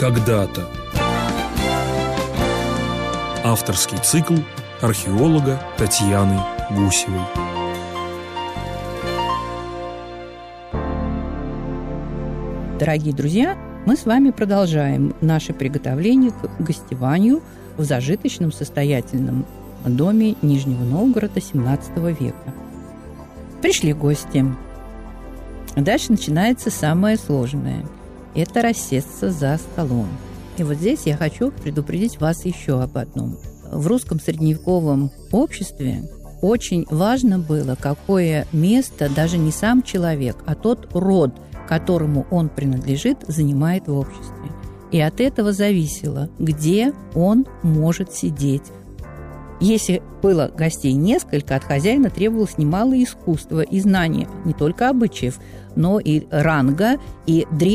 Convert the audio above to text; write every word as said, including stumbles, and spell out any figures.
Когда-то. Авторский цикл археолога Татьяны Гусевой. Дорогие друзья, мы с вами продолжаем наше приготовление к гостеванию в зажиточном состоятельном доме Нижнего Новгорода семнадцатого века. Пришли гости. Дальше начинается самое сложное. Это рассесться за столом. И вот здесь я хочу предупредить вас еще об одном. В русском средневековом обществе очень важно было, какое место даже не сам человек, а тот род, которому он принадлежит, занимает в обществе. И от этого зависело, где он может сидеть. Если было гостей несколько, от хозяина требовалось немало искусства и знания не только обычаев, но и ранга, и древних